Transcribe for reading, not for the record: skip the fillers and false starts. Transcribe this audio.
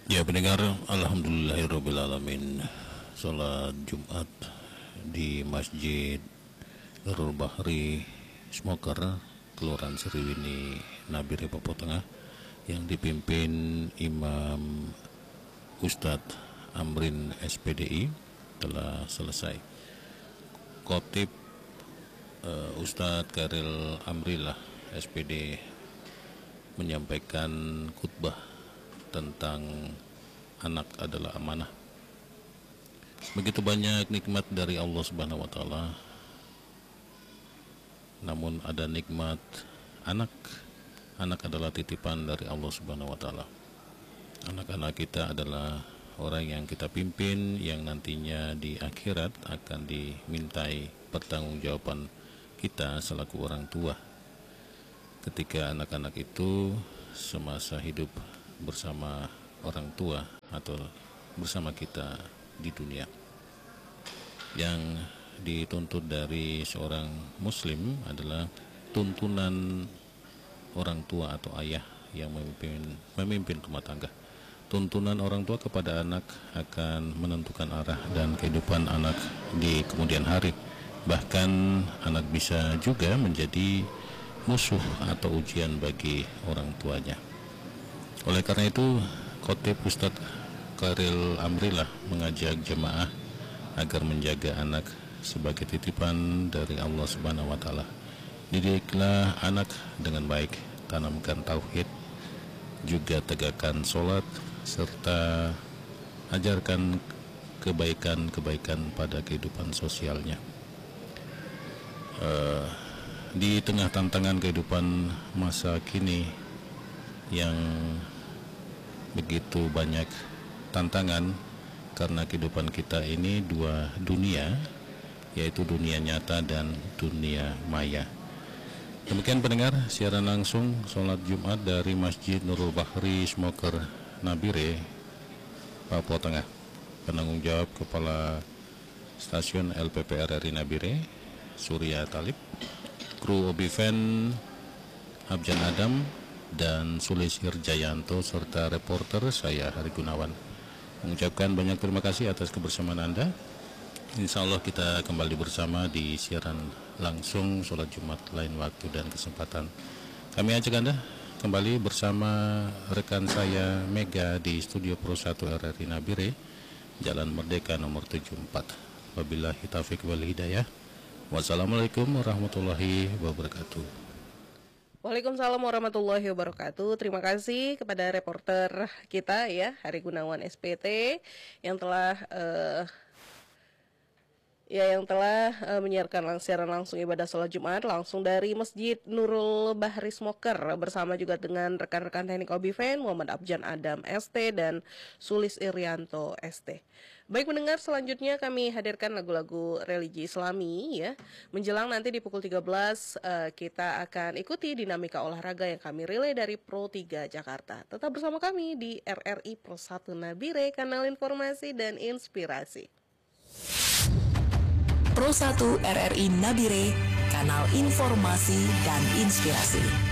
Ya pendengar, alhamdulillahirrabbilalamin. Salat Jumat di Masjid Nurul Bahri Smoker, Kelurahan Seriwini, Nabire, Papua Tengah, yang dipimpin Imam Ustadz Amrin SPDI telah selesai. Khotib Ustadz Karil Amrilah SPD menyampaikan khutbah tentang anak adalah amanah. Begitu banyak nikmat dari Allah Subhanahu wa taala. Namun ada nikmat anak. Anak adalah titipan dari Allah Subhanahu wa taala. Anak-anak kita adalah orang yang kita pimpin, yang nantinya di akhirat akan dimintai pertanggungjawaban kita selaku orang tua. Ketika anak-anak itu semasa hidup bersama orang tua atau bersama kita di dunia. Yang dituntut dari seorang muslim adalah tuntunan orang tua atau ayah yang memimpin rumah tangga. Tuntunan orang tua kepada anak akan menentukan arah dan kehidupan anak di kemudian hari. Bahkan anak bisa juga menjadi musuh atau ujian bagi orang tuanya. Oleh karena itu, Khotib Ustadz Karil Amrilah mengajak jemaah agar menjaga anak sebagai titipan dari Allah Subhanahu wa taala. Didiklah anak dengan baik, tanamkan tauhid, juga tegakkan sholat, serta ajarkan kebaikan-kebaikan pada kehidupan sosialnya. Di tengah tantangan kehidupan masa kini yang begitu banyak tantangan, karena kehidupan kita ini dua dunia, yaitu dunia nyata dan dunia maya. Demikian pendengar, siaran langsung sholat Jumat dari Masjid Nurul Bahri Smoker, Nabire, Papua Tengah. Penanggung jawab Kepala Stasiun LPP RRI Nabire, Surya Talib, kru Obiven Abjan Adam dan Sulis Hirjayanto, serta reporter saya Hari Gunawan, mengucapkan banyak terima kasih atas kebersamaan Anda. Insya Allah kita kembali bersama di siaran langsung sholat Jumat lain waktu dan kesempatan. Kami ajak Anda kembali bersama rekan saya Mega di Studio Pro 1 RRI Nabire, Jalan Merdeka nomor 74. Wabillahi taufiq wal hidayah. Wassalamualaikum warahmatullahi wabarakatuh. Waalaikumsalam warahmatullahi wabarakatuh. Terima kasih kepada reporter kita ya, Hari Gunawan SPT, yang telah menyiarkan siaran langsung ibadah sholat Jumat langsung dari Masjid Nurul Bahri Smoker, bersama juga dengan rekan-rekan teknik Obiven Muhammad Abjan Adam ST dan Sulis Irianto ST. Baik mendengar, selanjutnya kami hadirkan lagu-lagu religi Islami ya. Menjelang nanti di pukul 13 kita akan ikuti dinamika olahraga yang kami relay dari Pro 3 Jakarta. Tetap bersama kami di RRI Pro 1 Nabire, kanal informasi dan inspirasi. Pro 1 RRI Nabire, kanal informasi dan inspirasi.